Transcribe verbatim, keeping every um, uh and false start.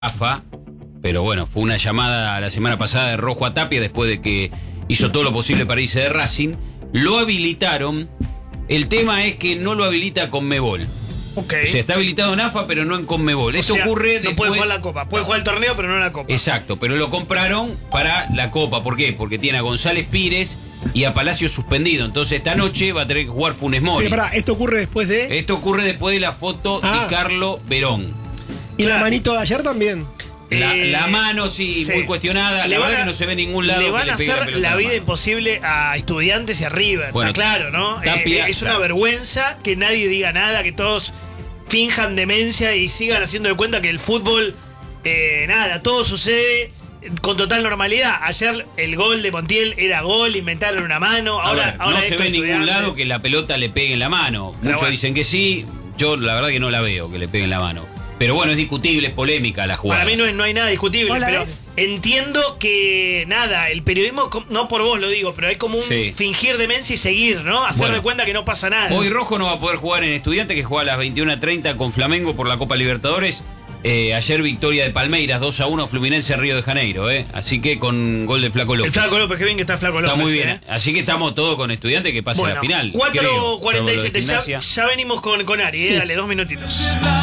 AFA, pero bueno, fue una llamada la semana pasada de Rojo a Tapia después de que hizo todo lo posible para irse de Racing. Lo habilitaron. El tema es que no lo habilita Conmebol. Okay. O sea, está habilitado en AFA, pero no en Conmebol. O Esto sea, ocurre no después... puede jugar la Copa. Puede jugar el torneo, pero no la Copa. Exacto, pero lo compraron para la Copa. ¿Por qué? Porque tiene a González Pires y a Palacio suspendido. Entonces esta noche va a tener que jugar Funes Mori. Pero pará, ¿esto ocurre después de...? Esto ocurre después de la foto Ah. de Carlo Verón. ¿Y Claro. la manito de ayer también? La, Eh, la mano, sí, sí. muy cuestionada. Le La van verdad a- que no se ve en ningún lado Le que van le a pegue hacer pelota la en vida mano. imposible a Estudiantes y a River. Bueno, está claro, ¿no? Tapia, Eh, es una claro. vergüenza que nadie diga nada, que todos finjan demencia y sigan haciendo de cuenta que el fútbol, eh, nada, todo sucede con total normalidad. Ayer el gol de Montiel era gol, inventaron una mano. A Ahora, ver, ahora no se esto ve en ningún Estudiantes. lado que la pelota le pegue en la mano. Pero Muchos bueno. dicen que sí. Yo la verdad que no la veo que le pegue en la mano. Pero bueno, es discutible, es polémica la jugada. Para mí no, es- no hay nada discutible, ¿Vos la pero ves? entiendo que nada, el periodismo, com- no por vos lo digo, pero hay como un Sí. fingir demencia y seguir, ¿no? Hacer Bueno. de cuenta que no pasa nada. Hoy Rojo no va a poder jugar en Estudiantes, que juega a las veintiuna treinta con Flamengo por la Copa Libertadores. Eh, ayer victoria de Palmeiras, dos a uno Fluminense Río de Janeiro. Eh. Así que con gol de Flaco el López. Flaco López, que bien que está Flaco López. Está muy bien. ¿eh? Así que estamos todos con Estudiantes que pase Bueno, la final. cuatro creo. cuarenta y siete, Salvo lo de ya, Gimnasia. ya venimos con, con Ari, eh, Sí. dale, dos minutitos.